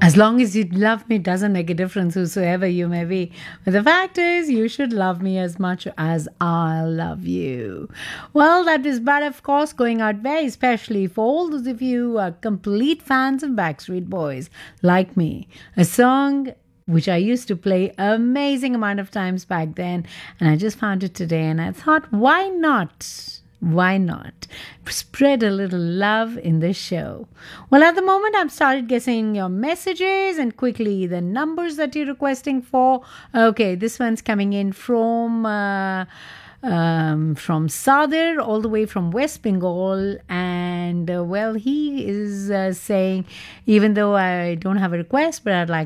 As long as you love me, doesn't make a difference whosoever you may be. But the fact is, you should love me as much as I love you. Well, that is, but of course, going out very especially for all those of you who are complete fans of Backstreet Boys, like me. A song which I used to play amazing amount of times back then, and I just found it today, and I thought, why not? Why not spread a little love in the show? Well, at the moment, I've started getting your messages and quickly the numbers that you're requesting for. Okay, this one's coming in from Sadr, all the way from West Bengal, and well, he is saying, even though I don't have a request, but I'd like